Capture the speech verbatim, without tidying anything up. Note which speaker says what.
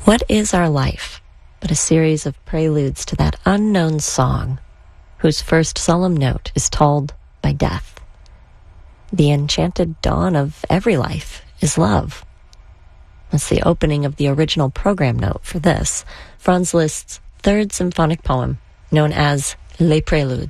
Speaker 1: What is our life but a series of preludes to that unknown song whose first solemn note is tolled by death? The enchanted dawn of every life is love. That's the opening of the original program note for this, Franz Liszt's third symphonic poem, known as Les Préludes.